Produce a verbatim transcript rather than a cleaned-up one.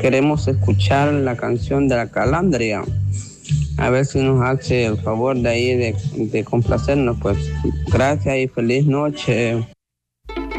queremos escuchar la canción de la Calandria. A ver si nos hace el favor de ahí de, de complacernos, pues. Gracias y feliz noche.